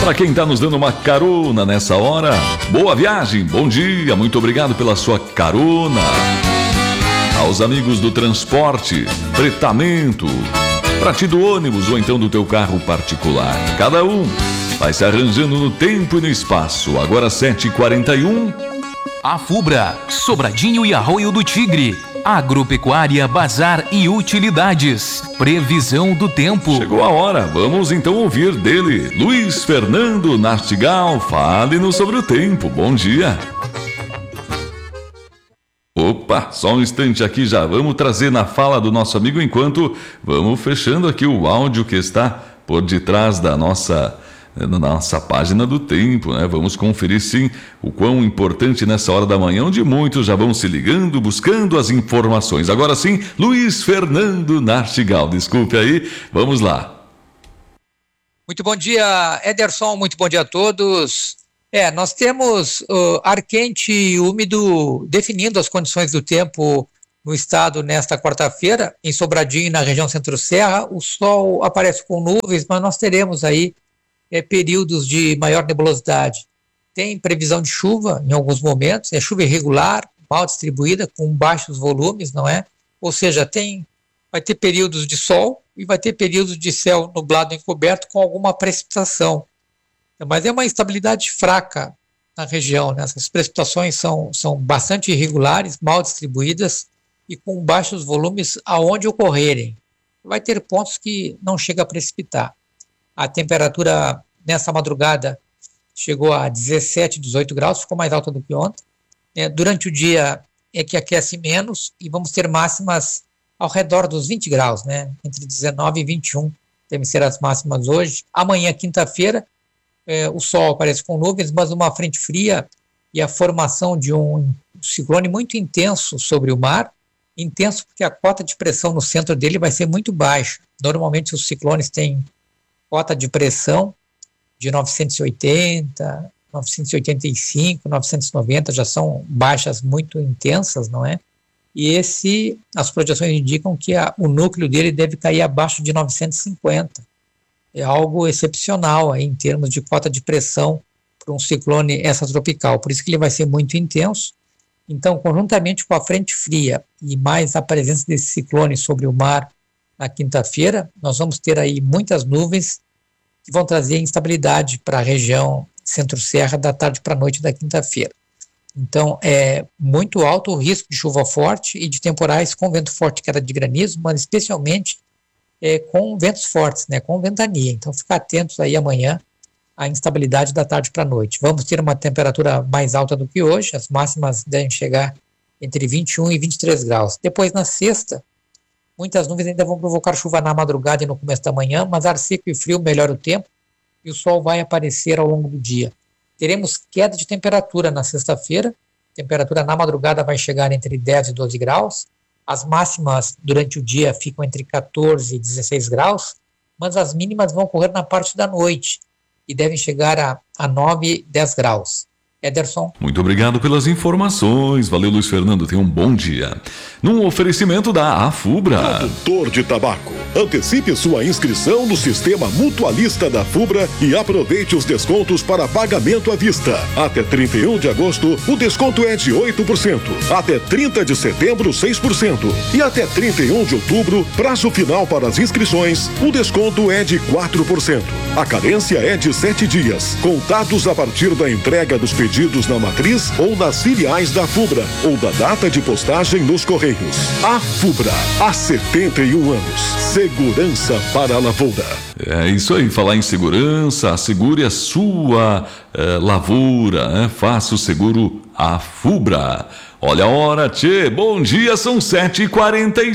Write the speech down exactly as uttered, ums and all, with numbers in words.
Para quem está nos dando uma carona nessa hora, boa viagem, bom dia, muito obrigado pela sua carona. Aos amigos do transporte, fretamento, para ti do ônibus ou então do teu carro particular. Cada um vai se arranjando no tempo e no espaço. Agora sete e quarenta e um. A Fubra, Sobradinho e Arroio do Tigre. Agropecuária, Bazar e Utilidades. Previsão do tempo. Chegou a hora, vamos então ouvir dele. Luiz Fernando Nartigal, fale-nos sobre o tempo. Bom dia. Opa, só um instante aqui, já vamos trazer na fala do nosso amigo enquanto vamos fechando aqui o áudio que está por detrás da nossa... na nossa página do tempo, né? Vamos conferir sim o quão importante nessa hora da manhã, onde muitos já vão se ligando, buscando as informações. Agora sim, Luiz Fernando Nartigal, desculpe aí, vamos lá. Muito bom dia, Ederson, muito bom dia a todos. É, nós temos uh, ar quente e úmido definindo as condições do tempo no estado nesta quarta-feira, em Sobradinho e na região Centro-Serra. O sol aparece com nuvens, mas nós teremos aí É, períodos de maior nebulosidade. Tem previsão de chuva em alguns momentos, é chuva irregular, mal distribuída, com baixos volumes, não é? Ou seja, tem, vai ter períodos de sol e vai ter períodos de céu nublado encoberto com alguma precipitação. Mas é uma instabilidade fraca na região, né? Essas precipitações são, são bastante irregulares, mal distribuídas e com baixos volumes aonde ocorrerem. Vai ter pontos que não chega a precipitar. A temperatura nessa madrugada chegou a dezessete, dezoito graus, ficou mais alta do que ontem. É, durante o dia é que aquece menos e vamos ter máximas ao redor dos vinte graus, né? Entre dezenove e vinte e um devem ser as máximas hoje. Amanhã, quinta-feira, é, o sol aparece com nuvens, mas uma frente fria e a formação de um ciclone muito intenso sobre o mar. Intenso porque a cota de pressão no centro dele vai ser muito baixa. Normalmente os ciclones têm cota de pressão de novecentos e oitenta, novecentos e oitenta e cinco, novecentos e noventa, já são baixas muito intensas, não é? E esse, as projeções indicam que a, o núcleo dele deve cair abaixo de novecentos e cinquenta. É algo excepcional aí, em termos de cota de pressão para um ciclone extratropical, por isso que ele vai ser muito intenso. Então, conjuntamente com a frente fria e mais a presença desse ciclone sobre o mar na quinta-feira, nós vamos ter aí muitas nuvens que vão trazer instabilidade para a região Centro-Serra da tarde para a noite da quinta-feira. Então, é muito alto o risco de chuva forte e de temporais com vento forte, queda de granizo, mas especialmente é, com ventos fortes, né, com ventania. Então, ficar atentos aí amanhã à instabilidade da tarde para a noite. Vamos ter uma temperatura mais alta do que hoje, as máximas devem chegar entre vinte e um e vinte e três graus. Depois, na sexta, muitas nuvens ainda vão provocar chuva na madrugada e no começo da manhã, mas ar seco e frio melhora o tempo e o sol vai aparecer ao longo do dia. Teremos queda de temperatura na sexta-feira, temperatura na madrugada vai chegar entre dez e doze graus, as máximas durante o dia ficam entre quatorze e dezesseis graus, mas as mínimas vão ocorrer na parte da noite e devem chegar a, a nove, dez graus. Ederson. Muito obrigado pelas informações. Valeu, Luiz Fernando. Tenha um bom dia. Num oferecimento da Afubra. Produtor de tabaco. Antecipe sua inscrição no sistema mutualista da Fubra e aproveite os descontos para pagamento à vista. Até trinta e um de agosto, o desconto é de oito por cento. Até trinta de setembro, seis por cento. E até trinta e um de outubro, prazo final para as inscrições, o desconto é de quatro por cento. A carência é de sete dias, contados a partir da entrega dos pedidos na matriz ou nas filiais da Fubra ou da data de postagem nos Correios. A Fubra, há setenta e um anos. Segurança para a lavoura. É isso aí, falar em segurança, assegure a sua eh, lavoura, né? Faça o seguro a Fubra. Olha a hora, tchê, bom dia, são sete e quarenta e